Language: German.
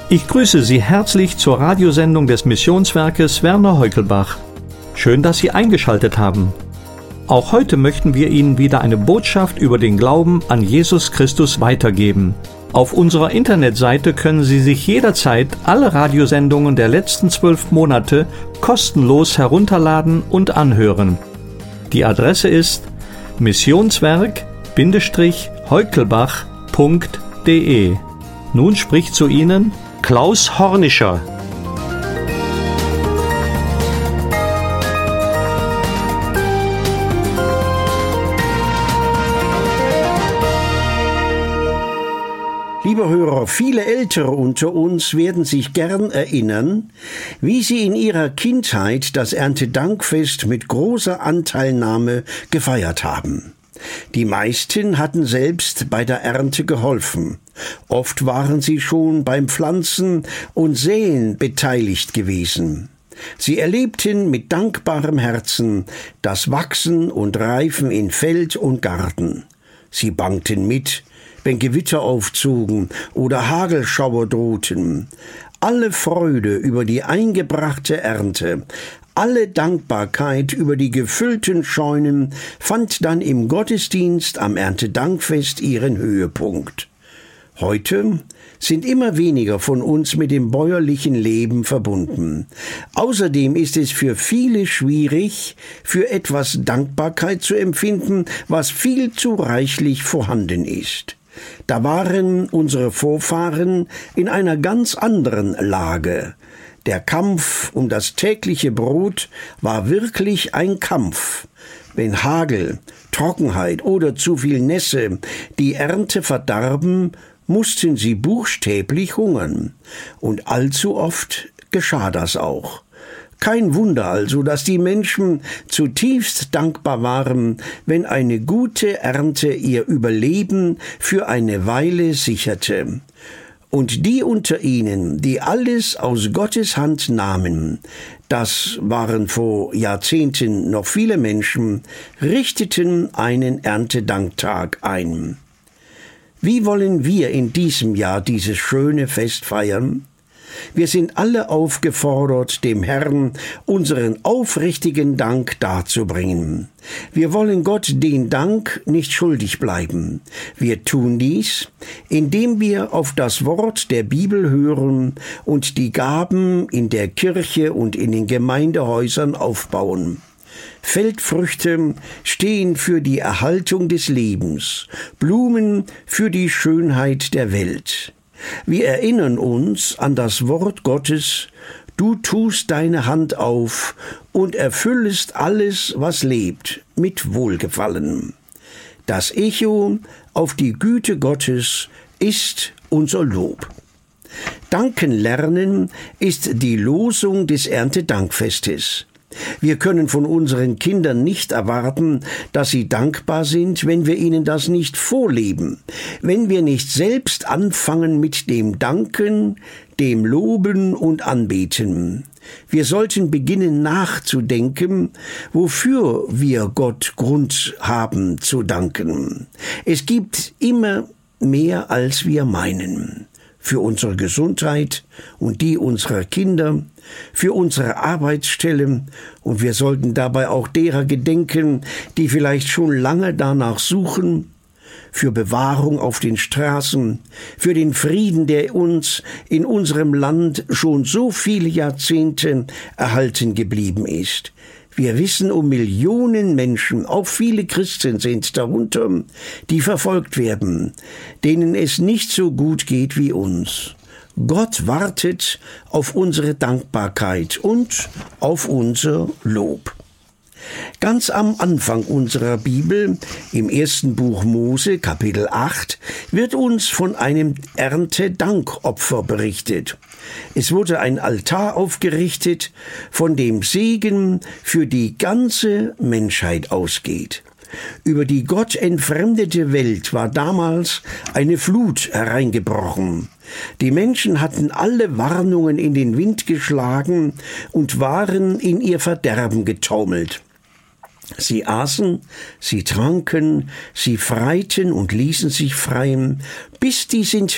Ich grüße Sie herzlich zur Radiosendung des Missionswerkes Werner Heukelbach. Schön, dass Sie eingeschaltet haben. Auch heute möchten wir Ihnen wieder eine Botschaft über den Glauben an Jesus Christus weitergeben. Auf unserer Internetseite können Sie sich jederzeit alle Radiosendungen der letzten 12 Monate kostenlos herunterladen und anhören. Die Adresse ist missionswerk-heukelbach.de. Nun spricht zu Ihnen Klaus Hornischer. Liebe Hörer, viele Ältere unter uns werden sich gern erinnern, wie sie in ihrer Kindheit das Erntedankfest mit großer Anteilnahme gefeiert haben. Die meisten hatten selbst bei der Ernte geholfen. Oft waren sie schon beim Pflanzen und Säen beteiligt gewesen. Sie erlebten mit dankbarem Herzen das Wachsen und Reifen in Feld und Garten. Sie bangten mit, wenn Gewitter aufzogen oder Hagelschauer drohten. Alle Freude über die eingebrachte Ernte, alle Dankbarkeit über die gefüllten Scheunen fand dann im Gottesdienst am Erntedankfest ihren Höhepunkt. Heute sind immer weniger von uns mit dem bäuerlichen Leben verbunden. Außerdem ist es für viele schwierig, für etwas Dankbarkeit zu empfinden, was viel zu reichlich vorhanden ist. Da waren unsere Vorfahren in einer ganz anderen Lage. Der Kampf um das tägliche Brot war wirklich ein Kampf. Wenn Hagel, Trockenheit oder zu viel Nässe die Ernte verdarben, mussten sie buchstäblich hungern. Und allzu oft geschah das auch. Kein Wunder also, dass die Menschen zutiefst dankbar waren, wenn eine gute Ernte ihr Überleben für eine Weile sicherte. Und die unter ihnen, die alles aus Gottes Hand nahmen, das waren vor Jahrzehnten noch viele Menschen, richteten einen Erntedanktag ein. Wie wollen wir in diesem Jahr dieses schöne Fest feiern? Wir sind alle aufgefordert, dem Herrn unseren aufrichtigen Dank darzubringen. Wir wollen Gott den Dank nicht schuldig bleiben. Wir tun dies, indem wir auf das Wort der Bibel hören und die Gaben in der Kirche und in den Gemeindehäusern aufbauen. Feldfrüchte stehen für die Erhaltung des Lebens, Blumen für die Schönheit der Welt. Wir erinnern uns an das Wort Gottes: Du tust deine Hand auf und erfüllest alles, was lebt, mit Wohlgefallen. Das Echo auf die Güte Gottes ist unser Lob. Danken lernen ist die Losung des Erntedankfestes. Wir können von unseren Kindern nicht erwarten, dass sie dankbar sind, wenn wir ihnen das nicht vorleben, wenn wir nicht selbst anfangen mit dem Danken, dem Loben und Anbeten. Wir sollten beginnen nachzudenken, wofür wir Gott Grund haben zu danken. Es gibt immer mehr, als wir meinen. Für unsere Gesundheit und die unserer Kinder, für unsere Arbeitsstelle, und wir sollten dabei auch derer gedenken, die vielleicht schon lange danach suchen, für Bewahrung auf den Straßen, für den Frieden, der uns in unserem Land schon so viele Jahrzehnte erhalten geblieben ist. Wir wissen um Millionen Menschen, auch viele Christen sind darunter, die verfolgt werden, denen es nicht so gut geht wie uns. Gott wartet auf unsere Dankbarkeit und auf unser Lob. Ganz am Anfang unserer Bibel, im 1. Buch Mose, Kapitel 8, wird uns von einem Erntedankopfer berichtet. Es wurde ein Altar aufgerichtet, von dem Segen für die ganze Menschheit ausgeht. Über die Gott entfremdete Welt war damals eine Flut hereingebrochen. Die Menschen hatten alle Warnungen in den Wind geschlagen und waren in ihr Verderben getaumelt. Sie aßen, sie tranken, sie freiten und ließen sich freien, bis die